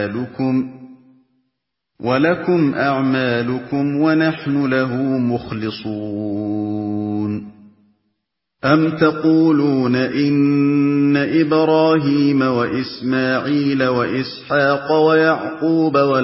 وَلَكُمْ أَعْمَالُكُمْ وَنَحْنُ لَهُ مُخْلِصُونَ أَمْ تَقُولُونَ إِنَّ إِبْرَاهِيمَ وَإِسْمَاعِيلَ وَإِسْحَاقَ وَيَعْقُوبَ